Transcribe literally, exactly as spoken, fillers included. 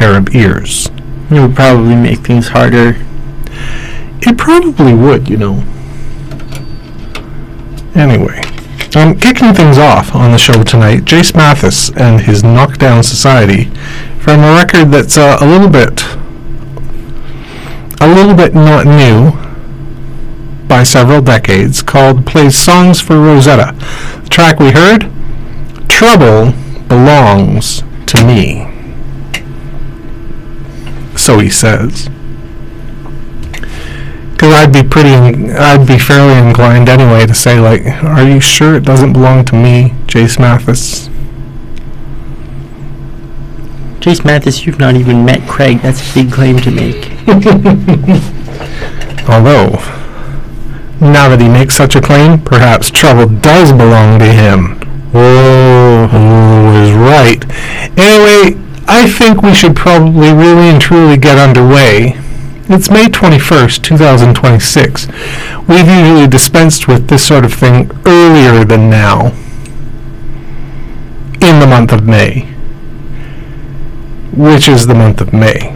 pair of ears. It would probably make things harder. It probably would, you know. Anyway, um, kicking things off on the show tonight, Jace Mathis and his Knockdown Society, from a record that's uh, a little bit, a little bit not new, by several decades, called Plays Songs for Rosetta. The track we heard, Trouble Belongs to Me. So he says. Because I'd be pretty, I'd be fairly inclined anyway to say, like, are you sure it doesn't belong to me, Jace Mathis? Jace Mathis, you've not even met Craig. That's a big claim to make. Although, now that he makes such a claim, perhaps trouble does belong to him. Oh, oh, is right. Anyway, I think we should probably really and truly get underway. It's May twenty-first, twenty twenty-six. We've usually dispensed with this sort of thing earlier than now, in the month of May, which is the month of May.